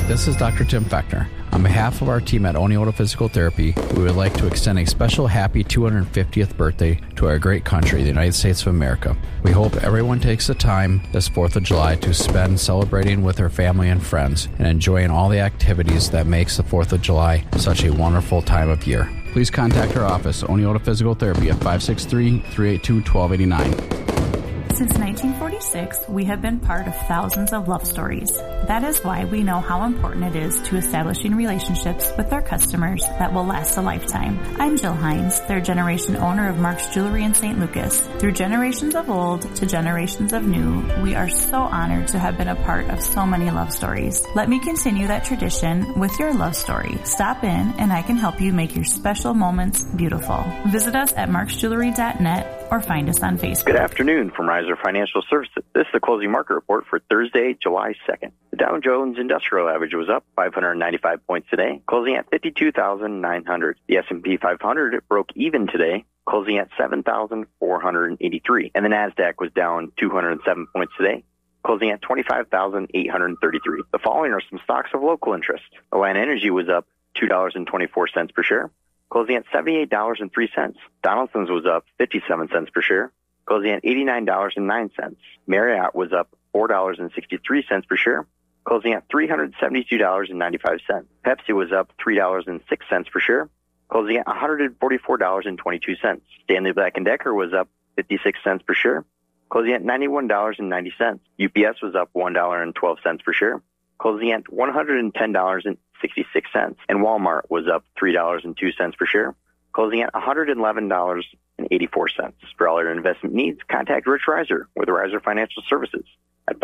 this is Dr. Tim Fechner. On behalf of our team at Oneota Physical Therapy, we would like to extend a special happy 250th birthday to our great country, the United States of America. We hope everyone takes the time this 4th of July to spend celebrating with their family and friends and enjoying all the activities that makes the 4th of July such a wonderful time of year. Please contact our office, Oneota Physical Therapy, at 563-382-1289. Since 1946, we have been part of thousands of love stories. That is why we know how important it is to establishing relationships with our customers that will last a lifetime. I'm Jill Hines, third-generation owner of Mark's Jewelry in St. Lucas. Through generations of old to generations of new, we are so honored to have been a part of so many love stories. Let me continue that tradition with your love story. Stop in and I can help you make your special moments beautiful. Visit us at marksjewelry.net or find us on Facebook. Good afternoon from Riser Financial Services. This is the closing market report for Thursday, July 2nd. The Dow Jones Industrial Average was up 595 points today, closing at 52,900. The S&P 500 broke even today, closing at 7,483. And the NASDAQ was down 207 points today, closing at 25,833. The following are some stocks of local interest. Alliant Energy was up $2.24 per share, closing at $78.03. Donaldson's was up 57 cents per share, closing at $89.09. Marriott was up $4.63 per share, closing at $372.95. Pepsi was up $3.06 per share, closing at $144.22. Stanley Black & Decker was up 56 cents per share, closing at $91.90. UPS was up $1.12 per share, closing at $110.66. And Walmart was up $3.02 per share, closing at $111.84. For all your investment needs, contact Rich Riser with Riser Financial Services at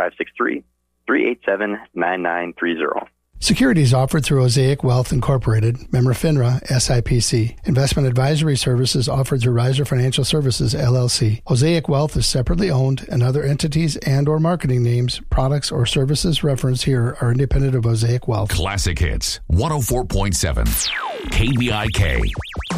563-387-9930. Securities offered through Osaic Wealth Incorporated, member FINRA, SIPC. Investment advisory services offered through Riser Financial Services, LLC. Osaic Wealth is separately owned, and other entities and or marketing names, products, or services referenced here are independent of Osaic Wealth. Classic Hits, 104.7, KBIK.